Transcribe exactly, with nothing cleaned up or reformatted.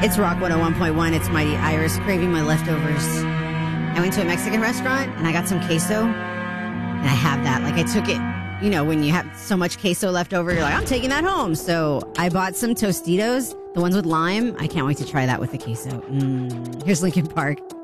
It's Rock one oh one point one. It's Mighty Iris, craving my leftovers. I went to a Mexican restaurant and I got some queso. And I have that. Like, I took it, you know, when you have so much queso left over, you're like, I'm taking that home. So I bought some Tostitos, the ones with lime. I can't wait to try that with the queso. Mm. Here's Linkin Park.